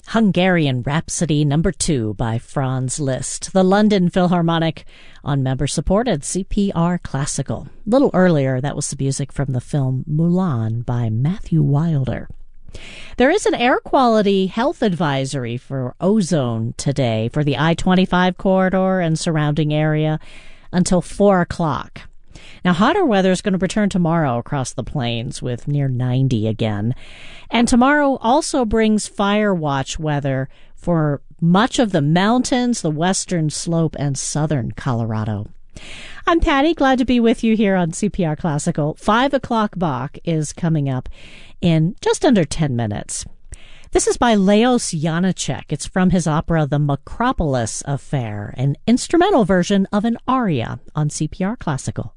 Hungarian Rhapsody No. 2 by Franz Liszt, the London Philharmonic, on member-supported CPR Classical. A little earlier, that was the music from the film Mulan by Matthew Wilder. There is an air quality health advisory for ozone today for the I-25 corridor and surrounding area until 4 o'clock. Now, hotter weather is going to return tomorrow across the plains with near 90 again. And tomorrow also brings fire watch weather for much of the mountains, the western slope, and southern Colorado. I'm Patty, glad to be with you here on CPR Classical. 5 o'clock Bach is coming up in just under 10 minutes. This is by Leos Janáček. It's from his opera The Macropolis Affair, an instrumental version of an aria on CPR Classical.